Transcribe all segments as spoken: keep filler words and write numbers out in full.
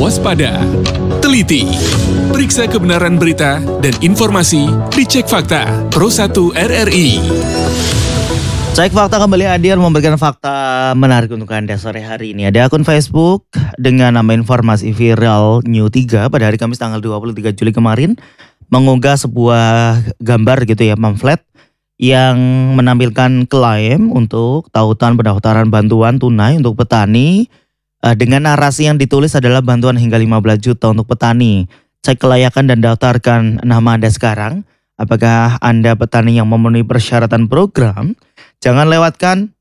waspada, teliti, periksa kebenaran berita dan informasi di Cek Fakta Pro satu R R I. Cek Fakta kembali hadir memberikan fakta menarik untuk Anda sore hari ini. Ada akun Facebook dengan nama informasi viral New tiga pada hari Kamis tanggal dua puluh tiga Juli kemarin mengunggah sebuah gambar gitu ya, pamflet yang menampilkan klaim untuk tautan pendaftaran bantuan tunai untuk petani eh, dengan narasi yang ditulis adalah bantuan hingga lima belas juta untuk petani. Cek kelayakan dan daftarkan nama Anda sekarang. Apakah Anda petani yang memenuhi persyaratan program? Jangan lewatkan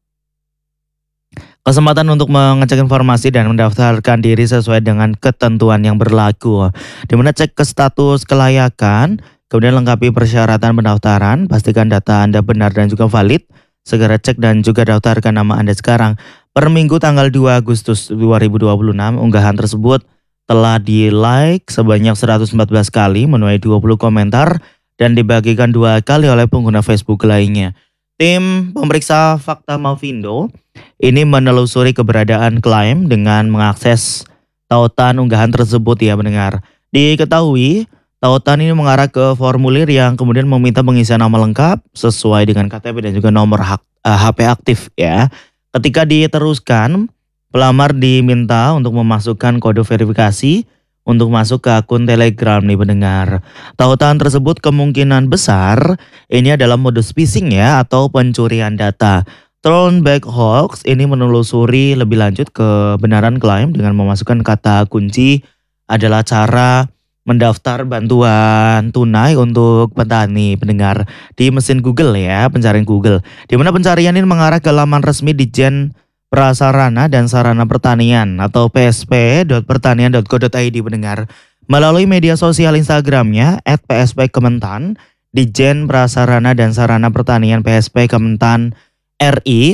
kesempatan untuk mengecek informasi dan mendaftarkan diri sesuai dengan ketentuan yang berlaku. Di mana cek ke status kelayakan, kemudian lengkapi persyaratan pendaftaran, pastikan data Anda benar dan juga valid. Segera cek dan juga daftarkan nama Anda sekarang. Per minggu tanggal dua Agustus dua ribu dua puluh enam, unggahan tersebut telah di-like sebanyak seratus empat belas kali, menuai dua puluh komentar, dan dibagikan dua kali oleh pengguna Facebook lainnya. Tim pemeriksa fakta Mavindo ini menelusuri keberadaan klaim dengan mengakses tautan unggahan tersebut ya mendengar. Diketahui tautan ini mengarah ke formulir yang kemudian meminta pengisian nama lengkap sesuai dengan K T P dan juga nomor hak, uh, H P aktif ya. Ketika diteruskan, pelamar diminta untuk memasukkan kode verifikasi untuk masuk ke akun Telegram nih pendengar. Tautan tersebut kemungkinan besar ini adalah modus phishing ya atau pencurian data. Thrownback Hoax ini menelusuri lebih lanjut kebenaran klaim dengan memasukkan kata kunci adalah cara mendaftar bantuan tunai untuk petani pendengar di mesin Google ya, pencarian Google. Di mana pencarian ini mengarah ke laman resmi Ditjen Prasarana dan Sarana Pertanian atau p s p dot pertanian dot go dot i d pendengar. Melalui media sosial Instagramnya et p s p kementan, Ditjen Prasarana dan Sarana Pertanian P S P Kementan R I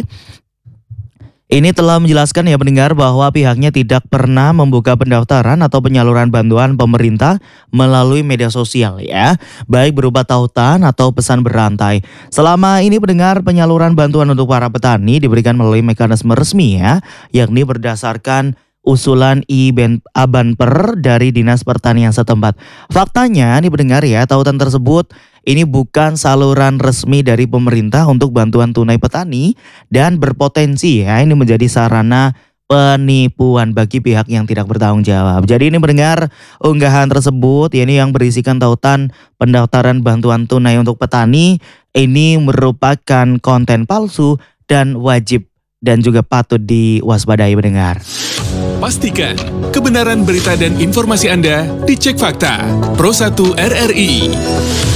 ini telah menjelaskan ya pendengar bahwa pihaknya tidak pernah membuka pendaftaran atau penyaluran bantuan pemerintah melalui media sosial ya, baik berupa tautan atau pesan berantai. Selama ini pendengar, penyaluran bantuan untuk para petani diberikan melalui mekanisme resmi ya, yakni berdasarkan usulan I-Banper dari Dinas Pertanian setempat. Faktanya nih pendengar ya, tautan tersebut ini bukan saluran resmi dari pemerintah untuk bantuan tunai petani dan berpotensi ya ini menjadi sarana penipuan bagi pihak yang tidak bertanggung jawab. Jadi ini mendengar unggahan tersebut ya ini yang berisikan tautan pendaftaran bantuan tunai untuk petani ini merupakan konten palsu dan wajib dan juga patut diwaspadai pendengar. Pastikan kebenaran berita dan informasi Anda di Cek Fakta Pro satu R R I.